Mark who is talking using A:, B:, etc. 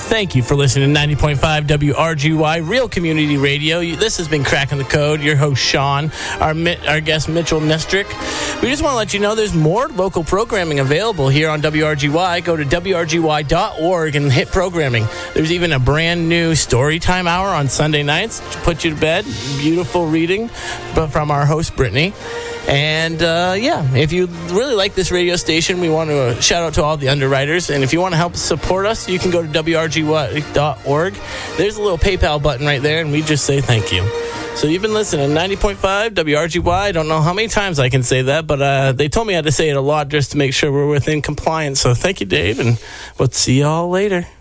A: Thank you for listening to 90.5 WRGY, Real Community Radio. This has been Cracking the Code. Your host, Sean, our guest, Mitchell Nestrick. We just want to let you know there's more local programming available here on WRGY. Go to WRGY.org and hit programming. There's even a brand new Storytime Hour on Sunday nights to put you to bed. Beautiful reading from our host, Brittany. And, if you really like this radio station, we want to shout out to all the underwriters. And if you want to help support us, you can go to WRGY.org. There's a little PayPal button right there, and we just say thank you. So you've been listening to 90.5 WRGY. I don't know how many times I can say that, but they told me I had to say it a lot just to make sure we're within compliance. So thank you, Dave, and we'll see y'all later.